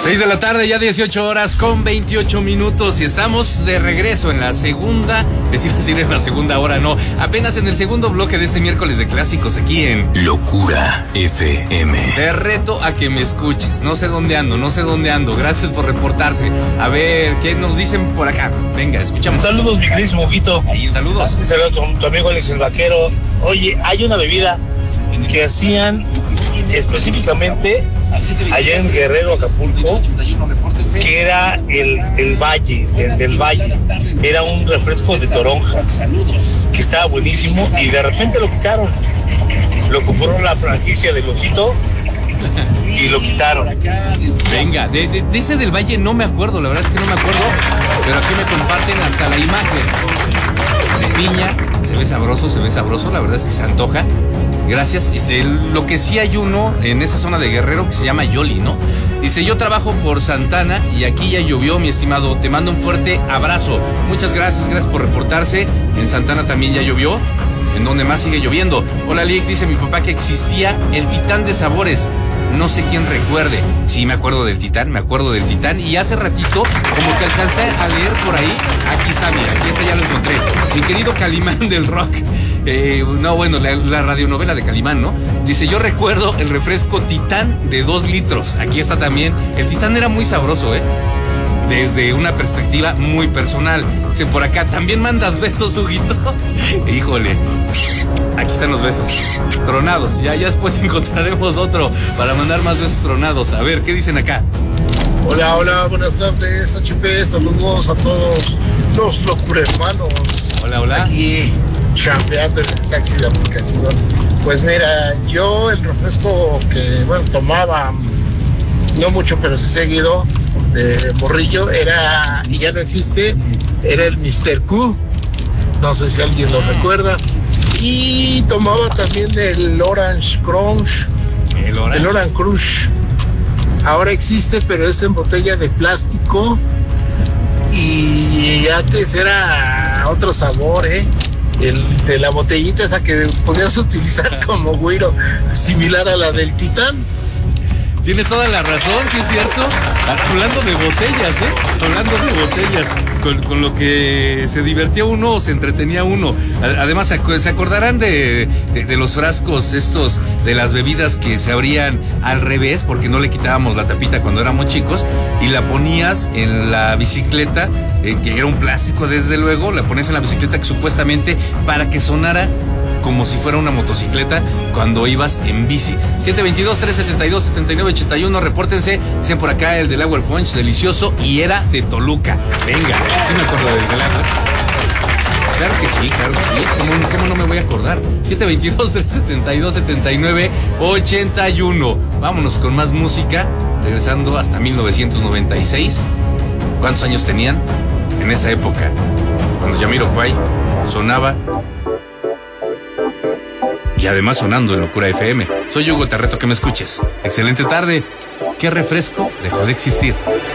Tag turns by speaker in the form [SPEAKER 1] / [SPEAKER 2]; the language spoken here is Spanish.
[SPEAKER 1] 6 de la tarde, ya 18 horas con 28 minutos y estamos de regreso en la segunda, les iba a decir en la segunda hora, no, apenas en el segundo bloque de este miércoles de clásicos aquí en
[SPEAKER 2] Locura FM.
[SPEAKER 1] Te reto a que me escuches, no sé dónde ando, gracias por reportarse. A ver, ¿qué nos dicen por acá? Venga, escuchamos.
[SPEAKER 3] Saludos, mi querido Moguito.
[SPEAKER 1] Saludos.
[SPEAKER 3] Saludos con tu amigo Alex el Vaquero. Oye, hay una bebida que hacían específicamente allá en Guerrero, Acapulco, que era el Valle, del Valle. Era un refresco de toronja que estaba buenísimo y de repente lo quitaron. Lo compró la franquicia de Osito y lo quitaron.
[SPEAKER 1] Venga, de ese del Valle no me acuerdo, la verdad es que no me acuerdo, pero aquí me comparten hasta la imagen de piña. Se ve sabroso, la verdad es que se antoja. Gracias. Lo que sí hay uno en esa zona de Guerrero que se llama Yoli, ¿no? Dice, yo trabajo por Santana y aquí ya llovió, mi estimado. Te mando un fuerte abrazo. Muchas gracias por reportarse. En Santana también ya llovió. ¿En donde más sigue lloviendo? Hola, Lick, dice mi papá que existía el Titán de Sabores. No sé quién recuerde. Sí, me acuerdo del Titán. Y hace ratito, como que alcancé a leer por ahí. Aquí está, mira, ya lo encontré. Mi querido Calimán del rock. La radionovela de Calimán, ¿no? Dice, yo recuerdo el refresco Titán de 2 litros. Aquí está también. El Titán era muy sabroso, desde una perspectiva muy personal. Dice por acá, ¿también mandas besos, Huguito? Híjole, aquí están los besos tronados. Ya después encontraremos otro para mandar más besos tronados. A ver, ¿qué dicen acá?
[SPEAKER 4] Hola, buenas tardes, HP, saludos a todos los locurefanos.
[SPEAKER 1] Hola.
[SPEAKER 4] Aquí chambeando en el taxi de aplicación. Pues mira, yo el refresco que, tomaba, no mucho, pero sí seguido, de morrillo, era, y ya no existe, era el Mr. Q. No sé si alguien lo recuerda. Y tomaba también el Orange Crunch. El Orange Crush. Ahora existe, pero es en botella de plástico. Y antes era otro sabor, el de la botellita esa que podías utilizar como güiro, similar a la del Titán.
[SPEAKER 1] Tienes toda la razón, sí es cierto. Hablando de botellas, con lo que se divertía uno o se entretenía uno. Además, se acordarán de los frascos estos de las bebidas que se abrían al revés, porque no le quitábamos la tapita cuando éramos chicos, y la ponías en la bicicleta, que era un plástico desde luego, la ponías en la bicicleta que supuestamente para que sonara como si fuera una motocicleta cuando ibas en bici. 722-372-7981, repórtense. Dicen por acá el del Agua Punch, delicioso, y era de Toluca. Venga, sí me acuerdo del agua. Claro que sí. ¿Cómo no me voy a acordar? 722-372-7981. Vámonos con más música, regresando hasta 1996. ¿Cuántos años tenían en esa época? Cuando Jamiroquai sonaba. Y además sonando en Locura FM. Soy Hugo, te reto que me escuches. Excelente tarde. ¿Qué refresco dejó de existir?